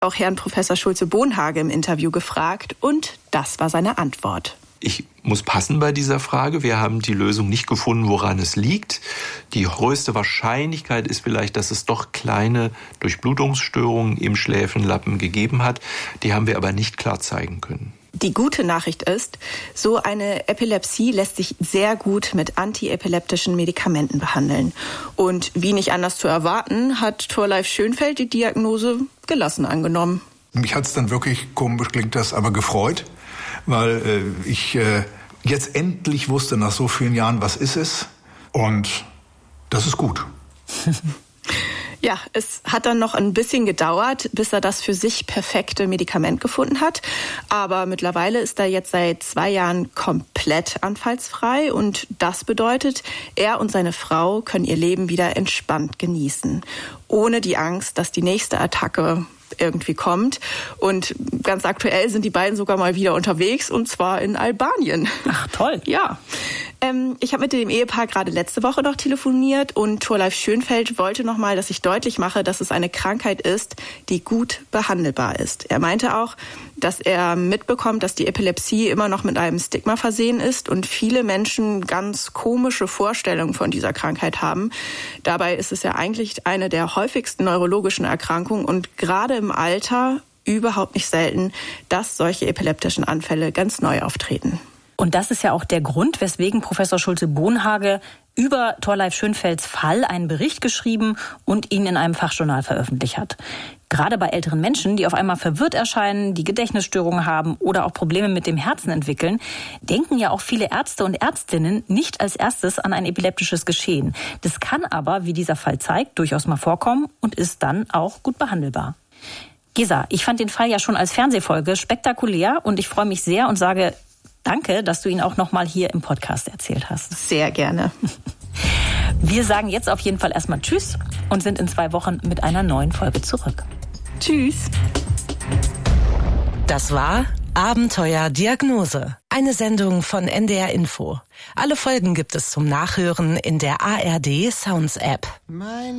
auch Herrn Professor Schulze-Bohnhage im Interview gefragt und das war seine Antwort. Ich muss passen bei dieser Frage. Wir haben die Lösung nicht gefunden, woran es liegt. Die größte Wahrscheinlichkeit ist vielleicht, dass es doch kleine Durchblutungsstörungen im Schläfenlappen gegeben hat. Die haben wir aber nicht klar zeigen können. Die gute Nachricht ist, so eine Epilepsie lässt sich sehr gut mit antiepileptischen Medikamenten behandeln. Und wie nicht anders zu erwarten, hat Thorleif Schönfeld die Diagnose gelassen angenommen. Mich hat's dann wirklich, komisch klingt das, aber gefreut, weil ich jetzt endlich wusste nach so vielen Jahren, was ist es. Und das ist gut. Ja, es hat dann noch ein bisschen gedauert, bis er das für sich perfekte Medikament gefunden hat. Aber mittlerweile ist er jetzt seit 2 Jahren komplett anfallsfrei. Und das bedeutet, er und seine Frau können ihr Leben wieder entspannt genießen. Ohne die Angst, dass die nächste Attacke irgendwie kommt. Und ganz aktuell sind die beiden sogar mal wieder unterwegs, und zwar in Albanien. Ach, toll. Ja. Ich habe mit dem Ehepaar gerade letzte Woche noch telefoniert und Thorleif Schönfeld wollte nochmal, dass ich deutlich mache, dass es eine Krankheit ist, die gut behandelbar ist. Er meinte auch, dass er mitbekommt, dass die Epilepsie immer noch mit einem Stigma versehen ist und viele Menschen ganz komische Vorstellungen von dieser Krankheit haben. Dabei ist es ja eigentlich eine der häufigsten neurologischen Erkrankungen und gerade im Alter überhaupt nicht selten, dass solche epileptischen Anfälle ganz neu auftreten. Und das ist ja auch der Grund, weswegen Professor Schulze-Bohnhage über Thorleif Schönfelds Fall einen Bericht geschrieben und ihn in einem Fachjournal veröffentlicht hat. Gerade bei älteren Menschen, die auf einmal verwirrt erscheinen, die Gedächtnisstörungen haben oder auch Probleme mit dem Herzen entwickeln, denken ja auch viele Ärzte und Ärztinnen nicht als erstes an ein epileptisches Geschehen. Das kann aber, wie dieser Fall zeigt, durchaus mal vorkommen und ist dann auch gut behandelbar. Gesa, ich fand den Fall ja schon als Fernsehfolge spektakulär und ich freue mich sehr und sage danke, dass du ihn auch noch mal hier im Podcast erzählt hast. Sehr gerne. Wir sagen jetzt auf jeden Fall erstmal Tschüss und sind in 2 Wochen mit einer neuen Folge zurück. Tschüss. Das war Abenteuer Diagnose, eine Sendung von NDR Info. Alle Folgen gibt es zum Nachhören in der ARD Sounds App.